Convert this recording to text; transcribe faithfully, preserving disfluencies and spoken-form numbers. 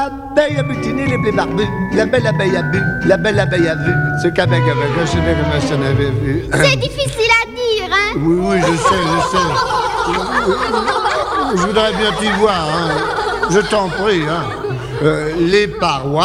L'abeille a butiné les blés barbus, la belle abeille a bu, la belle abeille a vu, ce qu'avec avec un chevet comme ça n'avait vu. C'est difficile à dire, hein? Oui, oui, je sais, je sais. Je voudrais bien t'y voir, hein. Je t'en prie, hein. Euh, les parois